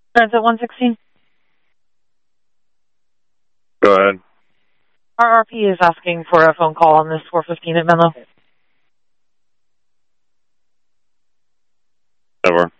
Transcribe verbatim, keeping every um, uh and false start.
Transit one sixteen. Go ahead. R R P is asking for a phone call on this four fifteen at Menlo. Over.